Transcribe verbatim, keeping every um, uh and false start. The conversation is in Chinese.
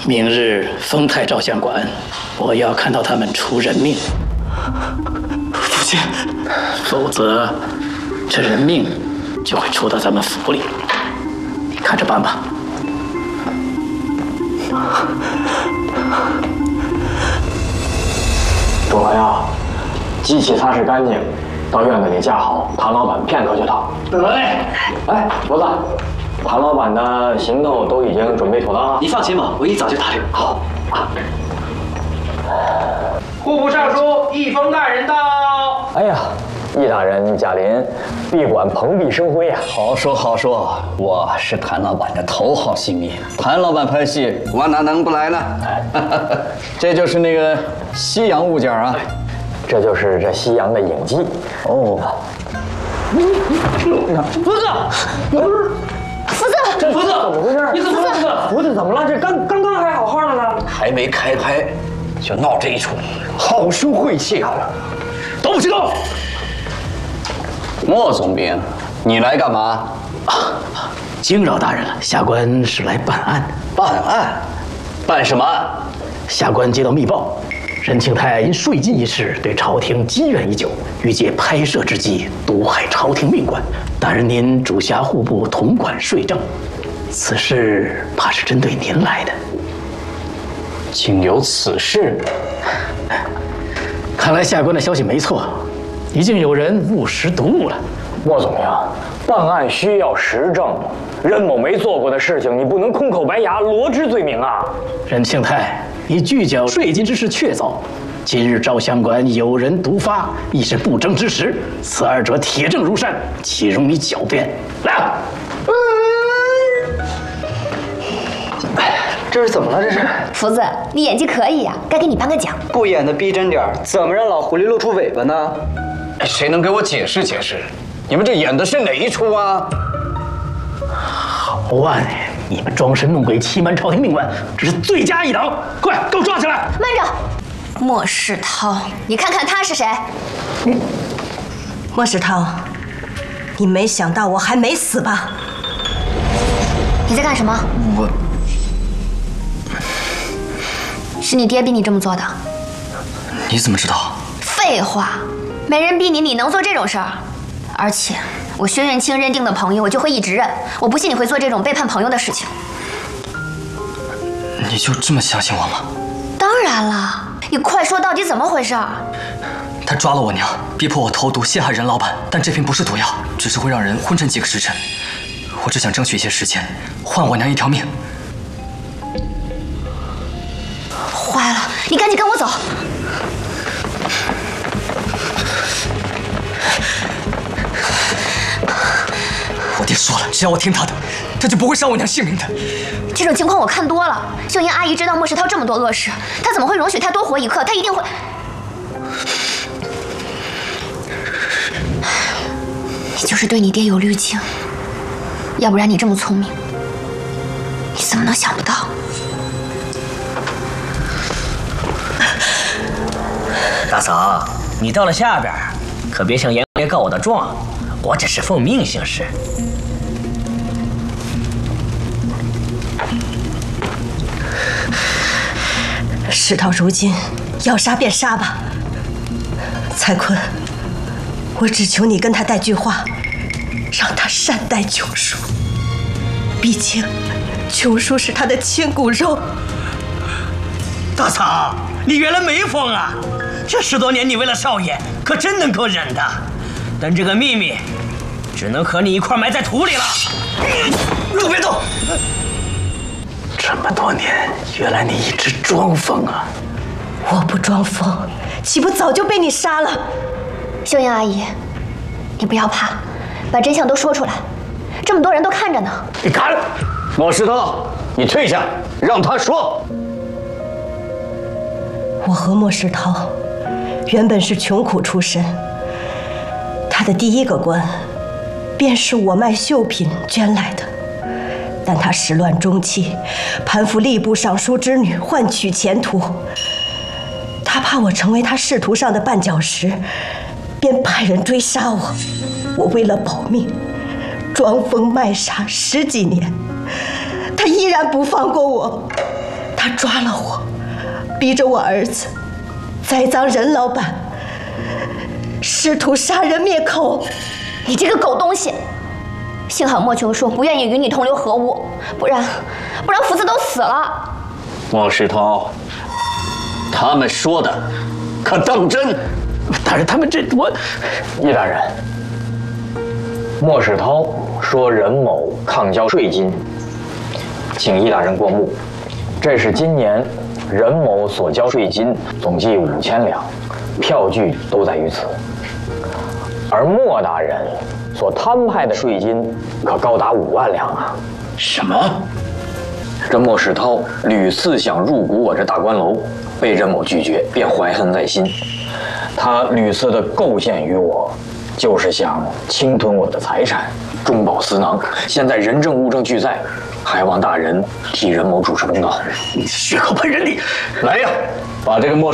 明日丰泰照相馆，我要看到他们出人命。 父亲， 否则这人命就会出到咱们府里。你看着办吧。 主朋友，机器擦拭干净，到院子里架好，谭老板片刻就到。 得嘞。 哎，骡子，谭老板的行头都已经准备妥当了。 你放心吧，我一早就打听。 好啊。 户部尚书易峰大人到。 哎呀，易大人驾临，闭馆蓬荜生辉啊！ 好说好说，我是谭老板的头号戏迷，谭老板拍戏，我哪能不来呢？这就是那个西洋物件啊， 这就是这西洋的影姬哦。 福子， 福子， 福子， 怎么回事？ 你怎么了？福子， 福子怎么了？这刚刚刚还好好的呢， 还没开拍就闹这一出，好生晦气啊！ 都不许动！ 莫总兵，你来干嘛？ 啊，惊扰大人了，下官是来办案的。 办案？办什么案？ 下官接到密报，任庆泰因税金一事对朝廷积怨已久，欲借拍摄之机毒害朝廷命官。大人您主辖户部，统管税政，此事怕是针对您来的。 竟有此事？ 看来下官的消息没错，已经有人误食毒物了。 莫总兵，办案需要实证，任某没做过的事情，你不能空口白牙罗织罪名啊！ 任庆泰，你拒缴税金之事确凿，今日照相馆有人毒发，亦是不争之时，此二者铁证如山，岂容你狡辩？来啊！ 这是怎么了？这是福子，你演技可以呀、啊，该给你颁个奖。 不演的逼真点儿，怎么让老狐狸露出尾巴呢？ 谁能给我解释解释？你们这演的是哪一出啊？ 好啊，你们装神弄鬼、欺瞒朝廷命官，这是罪加一等！快，给我抓起来！ 慢着，莫世涛，你看看他是谁？ 莫世涛，你没想到我还没死吧？ 你在干什么？ 我是你爹逼你这么做的。 你怎么知道？ 废话，没人逼你，你能做这种事儿？而且我薛元清认定的朋友，我就会一直认。我不信你会做这种背叛朋友的事情。 你就这么相信我吗？ 当然了，你快说到底怎么回事？ 他抓了我娘，逼迫我投毒陷害任老板，但这瓶不是毒药，只是会让人昏沉几个时辰。我只想争取一些时间，换我娘一条命。 坏了，你赶紧跟我走！ 我爹说了，只要我听他的，他就不会伤我娘性命的。 这种情况我看多了，秀英阿姨知道莫世涛这么多恶事，她怎么会容许他多活一刻？她一定会……你就是对你爹有滤镜，要不然你这么聪明，你怎么能想不到？ 大嫂，你到了下边，可别向严爷告我的状，我只是奉命行事。 事到如今，要杀便杀吧。蔡坤，我只求你跟他带句话，让他善待琼叔。毕竟，琼叔是他的亲骨肉。 大嫂，你原来没疯啊！这十多年你为了少爷，可真能够忍的。但这个秘密，只能和你一块埋在土里了。 都别动！ 这么多年，原来你一直装疯啊！ 我不装疯，岂不早就被你杀了？ 秀英阿姨，你不要怕，把真相都说出来，这么多人都看着呢。 你敢！莫世涛，你退下，让他说。 我和莫世涛原本是穷苦出身，他的第一个官便是我卖绣品捐来的，但他始乱终弃，攀附吏部尚书之女，换取前途。他怕我成为他仕途上的绊脚石，便派人追杀我。我为了保命，装疯卖傻十几年，他依然不放过我。 他抓了我，逼着我儿子栽赃任老板，试图杀人灭口。 你这个狗东西！幸好莫琼说不愿意与你同流合污，不然，不然福子都死了。 莫世涛，他们说的可当真？ 大人，他们这我…… 易大人，莫世涛说任某抗交税金，请易大人过目。这是今年任某所交税金总计五千两，票据都在于此。而莫大人所摊派的税金可高达五万两啊！ 什么？ 这莫世涛屡次想入股我这大官楼，被任某拒绝，便怀恨在心。他屡次的构陷于我，就是想侵吞我的财产，中饱私囊。现在人证物证俱在，还望大人替任某主持公道。 你血口喷人，你来呀，把这个莫